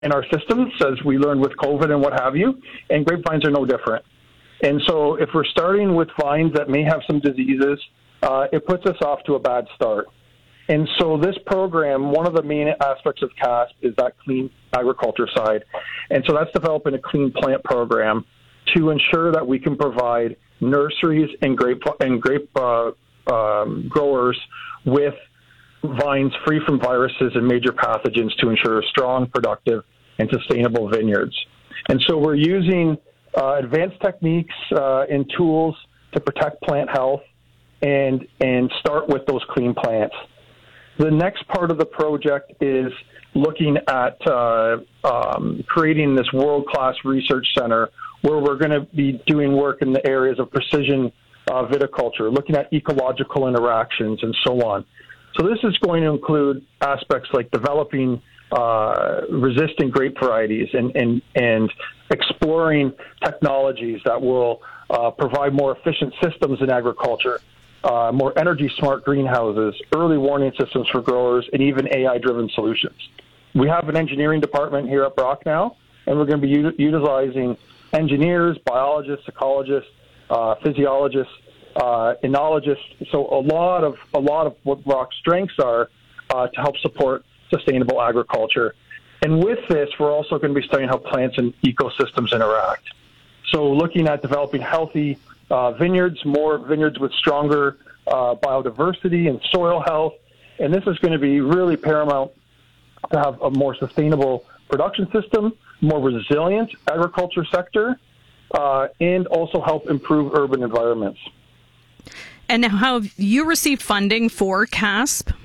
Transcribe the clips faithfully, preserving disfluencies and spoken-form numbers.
in our systems, as we learned with COVID and what have you, and grapevines are no different. And so if we're starting with vines that may have some diseases, uh, it puts us off to a bad start. And so this program, one of the main aspects of C A S P is that clean agriculture side. And so that's developing a clean plant program to ensure that we can provide nurseries and grape and grape uh, um, growers with vines free from viruses and major pathogens to ensure strong, productive, and sustainable vineyards. And so we're using uh, advanced techniques uh, and tools to protect plant health and and start with those clean plants. The next part of the project is looking at uh, um, creating this world-class research center where we're going to be doing work in the areas of precision uh, viticulture, looking at ecological interactions and so on. So this is going to include aspects like developing uh, resistant grape varieties and, and, and exploring technologies that will uh, provide more efficient systems in agriculture, uh, more energy-smart greenhouses, early warning systems for growers, and even A I-driven solutions. We have an engineering department here at Brock now, and we're going to be u- utilizing engineers, biologists, ecologists, uh, physiologists, uh, enologists. So a lot of a lot of what Brock's strengths are uh, to help support sustainable agriculture. And with this, we're also going to be studying how plants and ecosystems interact. So looking at developing healthy uh, vineyards, more vineyards with stronger uh, biodiversity and soil health. And this is going to be really paramount to have a more sustainable production system, more resilient agriculture sector, uh, and also help improve urban environments. And now, have you received funding for C A S P?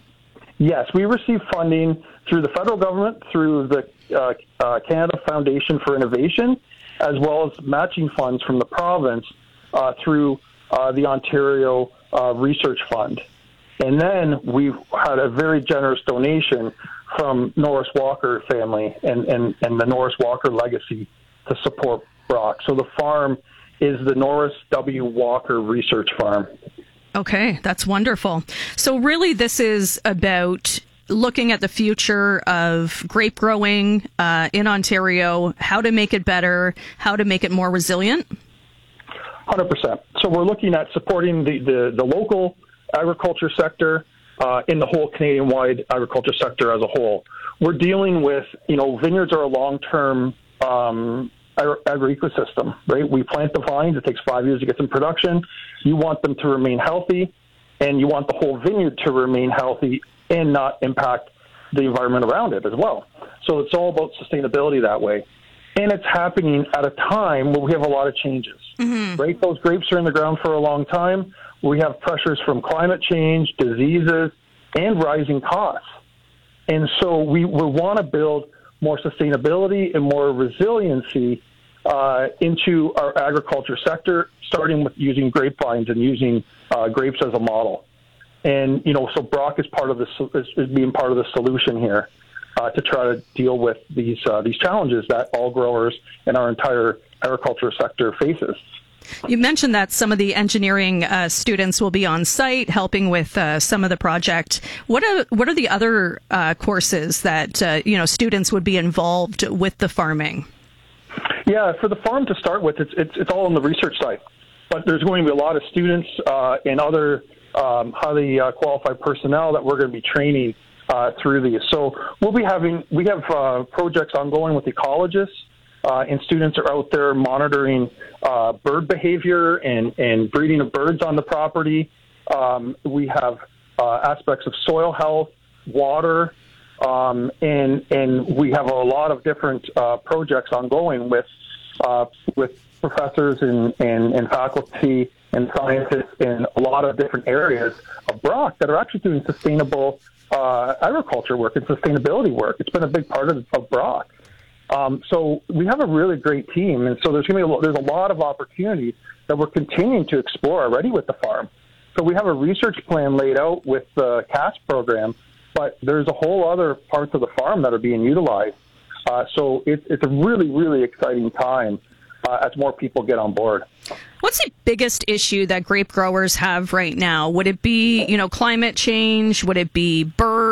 Yes, we receive funding through the federal government, through the uh, uh, Canada Foundation for Innovation, as well as matching funds from the province uh, through uh, the Ontario uh, Research Fund. And then we've had a very generous donation from Norris Walker family and, and, and the Norris Walker legacy to support Brock. So the farm is the Norris W. Walker Research Farm. Okay, that's wonderful. So really this is about looking at the future of grape growing uh, in Ontario, how to make it better, how to make it more resilient? one hundred percent. So we're looking at supporting the, the, the local agriculture sector uh, in the whole Canadian-wide agriculture sector as a whole. We're dealing with, you know, vineyards are a long-term um, agro-ecosystem, right? We plant the vines. It takes five years to get some production. You want them to remain healthy, and you want the whole vineyard to remain healthy and not impact the environment around it as well. So it's all about sustainability that way. And it's happening at a time where we have a lot of changes, mm-hmm. right? Those grapes are in the ground for a long time. We have pressures from climate change, diseases, and rising costs. And so we, we want to build more sustainability and more resiliency uh, into our agriculture sector, starting with using grapevines and using uh, grapes as a model. And, you know, so Brock is part of the, is, is being part of the solution here uh, to try to deal with these uh, these challenges that all growers in our entire agriculture sector faces. You mentioned that some of the engineering uh, students will be on site helping with uh, some of the project. What are what are the other uh, courses that uh, you know students would be involved with the farming? Yeah, for the farm to start with, it's it's, it's all on the research side, but there's going to be a lot of students uh, and other um, highly uh, qualified personnel that we're going to be training uh, through these. So we'll be having we have uh, projects ongoing with ecologists. Uh, and students are out there monitoring uh, bird behavior and, and breeding of birds on the property. Um, we have uh, aspects of soil health, water, um, and and we have a lot of different uh, projects ongoing with uh, with professors and, and, and faculty and scientists in a lot of different areas of Brock that are actually doing sustainable uh, agriculture work and sustainability work. It's been a big part of, of Brock. Um, so we have a really great team, and so there's going to be a, there's a lot of opportunities that we're continuing to explore already with the farm. So we have a research plan laid out with the C A S program, but there's a whole other parts of the farm that are being utilized. Uh, so it, it's a really, really exciting time uh, as more people get on board. What's the biggest issue that grape growers have right now? Would it be, you know, climate change? Would it be birds?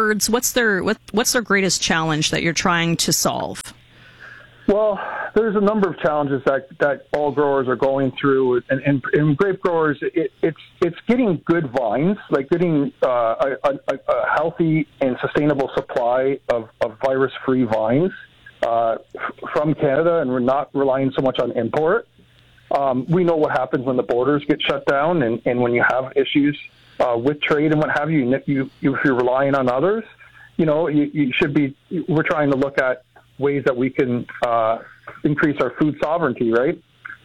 birds? What's their what, what's their greatest challenge that you're trying to solve? Well, there's a number of challenges that, that all growers are going through, and, and, and grape growers, it, it's it's getting good vines, like getting uh, a, a, a healthy and sustainable supply of, of virus-free vines uh, from Canada, and we're not relying so much on import. Um, we know what happens when the borders get shut down, and, and when you have issues uh, with trade and what have you, you, you, if you're relying on others, you know, you, you should be, we're trying to look at ways that we can uh, increase our food sovereignty, right?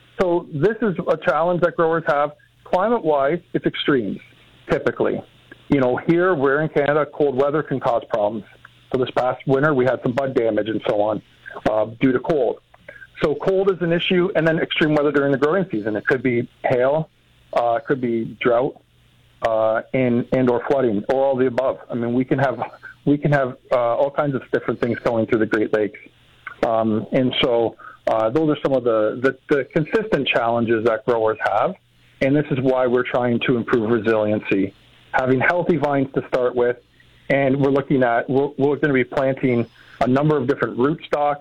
So this is a challenge that growers have. Climate-wise, it's extremes, typically. You know, here, we're in Canada, cold weather can cause problems. So this past winter, we had some bud damage and so on uh, due to cold. So cold is an issue, and then extreme weather during the growing season. It could be hail, uh, it could be drought, uh, and, and or flooding, or all the above. I mean, we can have... We can have uh, all kinds of different things going through the Great Lakes. Um, and so uh, those are some of the, the, the consistent challenges that growers have. And this is why we're trying to improve resiliency, having healthy vines to start with. And we're looking at, we're, we're going to be planting a number of different rootstocks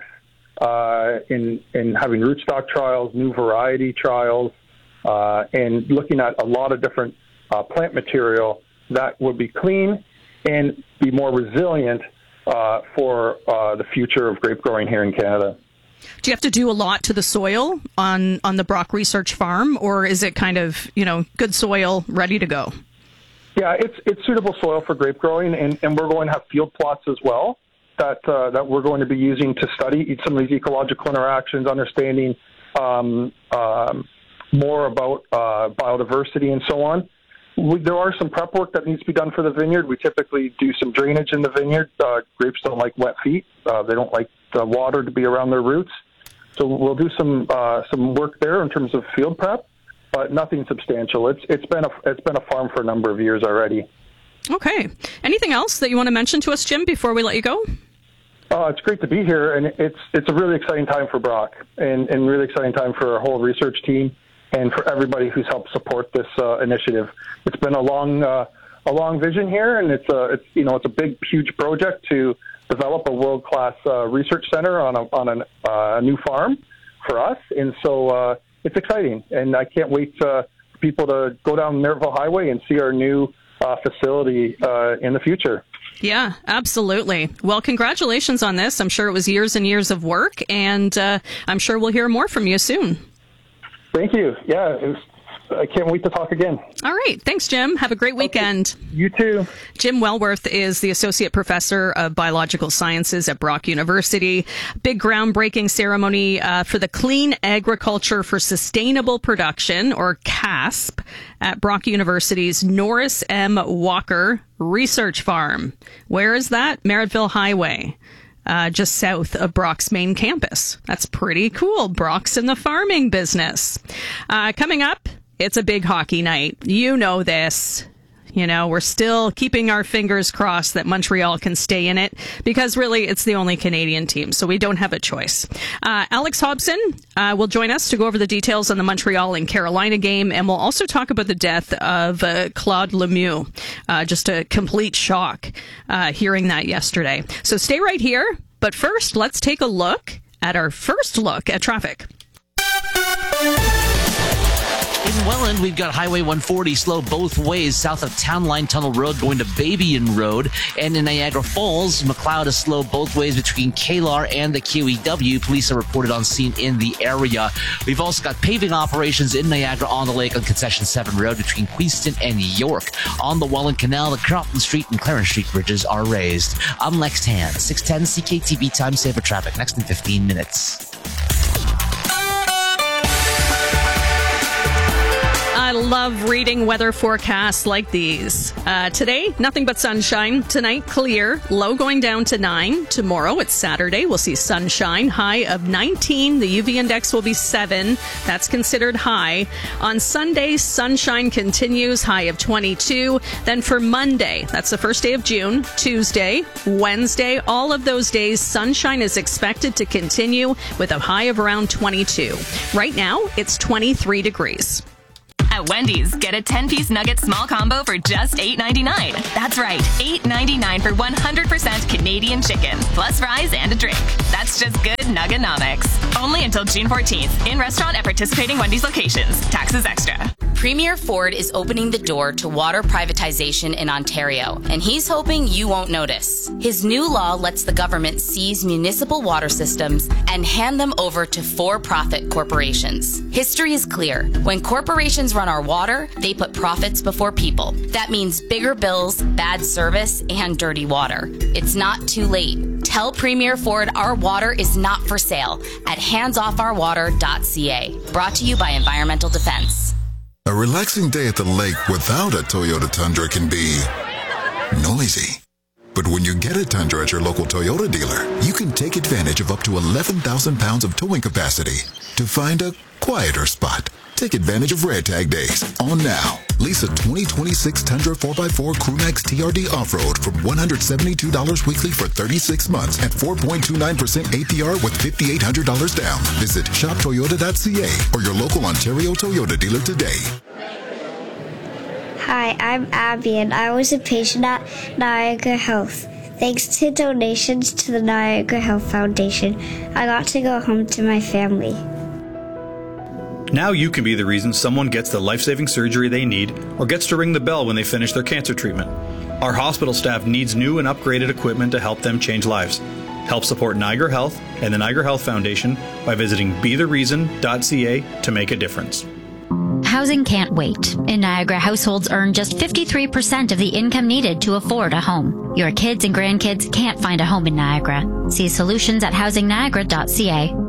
uh, in, in having rootstock trials, new variety trials, uh, and looking at a lot of different uh, plant material that would be clean and be more resilient uh, for uh, the future of grape growing here in Canada. Do you have to do a lot to the soil on, on the Brock Research Farm, or is it kind of, you know, good soil, ready to go? Yeah, it's it's suitable soil for grape growing, and, and we're going to have field plots as well that uh, that we're going to be using to study some of these ecological interactions, understanding um, um, more about uh, biodiversity and so on. We, there are some prep work that needs to be done for the vineyard. We typically do some drainage in the vineyard. Uh, grapes don't like wet feet. Uh, they don't like the water to be around their roots. So we'll do some uh, some work there in terms of field prep, but nothing substantial. It's it's been a it's been a farm for a number of years already. Okay. Anything else that you want to mention to us, Jim, before we let you go? Uh, it's great to be here, and it's it's a really exciting time for Brock, and and really exciting time for our whole research team, and for everybody who's helped support this uh, initiative. It's been a long, uh, a long vision here, and it's a, it's you know, it's a big, huge project to develop a world-class uh, research center on a on a uh, new farm for us, and so uh, it's exciting, and I can't wait uh, for people to go down Merrittville Highway and see our new uh, facility uh, in the future. Yeah, absolutely. Well, congratulations on this. I'm sure it was years and years of work, and uh, I'm sure we'll hear more from you soon. Thank you. Yeah, it was, I can't wait to talk again. All right. Thanks, Jim. Have a great weekend. Okay. You too. Jim Wellworth is the Associate Professor of Biological Sciences at Brock University. Big groundbreaking ceremony uh, for the Clean Agriculture for Sustainable Production, or CASP, at Brock University's Norris M. Walker Research Farm. Where is that? Merrittville Highway. Uh, just south of Brock's main campus. That's pretty cool. Brock's in the farming business. Uh, coming up, it's a big hockey night. You know this. You know, we're still keeping our fingers crossed that Montreal can stay in it, because really it's the only Canadian team, so we don't have a choice. Uh, Alex Hobson uh, will join us to go over the details on the Montreal and Carolina game, and we'll also talk about the death of uh, Claude Lemieux. Uh, just a complete shock uh, hearing that yesterday. So stay right here, but first let's take a look at our first look at traffic. In Welland, we've got Highway one forty slow both ways south of Town Line Tunnel Road going to Babyan Road. And in Niagara Falls, McLeod is slow both ways between K L A R and the Q E W. Police are reported on scene in the area. We've also got paving operations in Niagara on the Lake on Concession seven Road between Queenston and York. On the Welland Canal, the Crompton Street and Clarence Street bridges are raised. I'm Lex Tan, six ten C K T V Time Saver Traffic, next in fifteen minutes. I love reading weather forecasts like these. Uh, today, nothing but sunshine. Tonight, clear. Low going down to nine. Tomorrow, it's Saturday. We'll see sunshine. High of nineteen. The U V index will be seven. That's considered high. On Sunday, sunshine continues. High of twenty-two. Then for Monday, that's the first day of June. Tuesday, Wednesday, all of those days, sunshine is expected to continue with a high of around twenty-two. Right now, it's twenty-three degrees. At Wendy's, get a ten-piece nugget small combo for just eight ninety-nine. That's right, eight ninety-nine for one hundred percent Canadian chicken, plus fries and a drink. That's just good Nugganomics. Only until June fourteenth. In restaurant at participating Wendy's locations. Taxes extra. Premier Ford is opening the door to water privatization in Ontario, and he's hoping you won't notice. His new law lets the government seize municipal water systems and hand them over to for-profit corporations. History is clear. When corporations run our water, they put profits before people. That means bigger bills, bad service, and dirty water. It's not too late. Tell Premier Ford our water is not for sale at hands off our water dot c a. Brought to you by Environmental Defense. A relaxing day at the lake without a Toyota Tundra can be noisy. But when you get a Tundra at your local Toyota dealer, you can take advantage of up to eleven thousand pounds of towing capacity to find a quieter spot. Take advantage of Red Tag Days on now. Lease a twenty twenty-six Tundra four by four Crewmax T R D Off-Road from one hundred seventy-two dollars weekly for thirty-six months at four point two nine percent A P R with five thousand eight hundred dollars down. Visit shop toyota dot c a or your local Ontario Toyota dealer today. Hi, I'm Abby, and I was a patient at Niagara Health. Thanks to donations to the Niagara Health Foundation, I got to go home to my family. Now you can be the reason someone gets the life-saving surgery they need or gets to ring the bell when they finish their cancer treatment. Our hospital staff needs new and upgraded equipment to help them change lives. Help support Niagara Health and the Niagara Health Foundation by visiting be the reason dot c a to make a difference. Housing can't wait. In Niagara, households earn just fifty-three percent of the income needed to afford a home. Your kids and grandkids can't find a home in Niagara. See solutions at housing niagara dot c a.